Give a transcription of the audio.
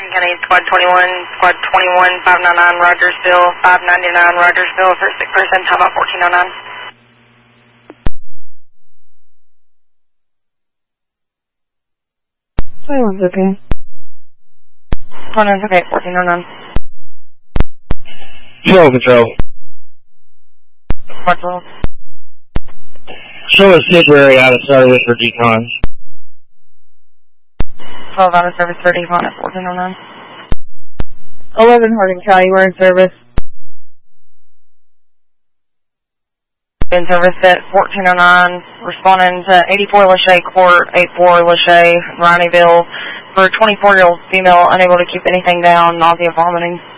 County, Squad 21, Squad 21, 599 Rogersville, 599 Rogersville for a sick person, time out 1409. 21's okay. 21's okay, 1409. Patrol control. Squad 12. Show a Sibley out of service for decon. 12 out of service for decon at 1409. 11 Harding County, we're in service. In service at 1409, responding to 84 Lachey Court, 84 Lachey, Rineyville, for a 24-year-old female unable to keep anything down, nausea, vomiting.